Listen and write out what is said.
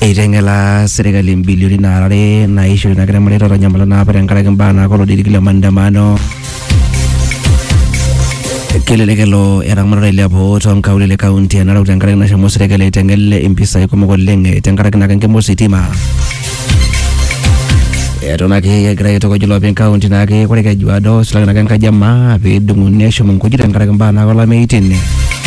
Eitengela serikali bilioni narare naisho inagira mleta nyamala na hapa tenkaraki mbaa naakolo dirikile maandamano kelelekelo eramatare ilepo tonkaulele kaunti ya Narok tenkaraki nashomo serikali aiteng'el impisai kumok oleng tenkaraki nake enkima ositima. Eton ake egira aitukuj iloopeny kaunti naake ore Kajiado sulaki nake Nkajama peedung'uni ashum nkujit tenkaraki mbaa naake olameitin.